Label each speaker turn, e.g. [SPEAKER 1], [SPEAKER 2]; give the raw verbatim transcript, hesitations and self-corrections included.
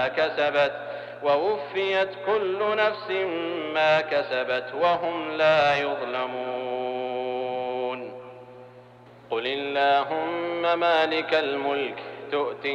[SPEAKER 1] كسبت ووفيت كل نفس ما كسبت وهم لا يظلمون. قل اللهم مالك الملك تؤتي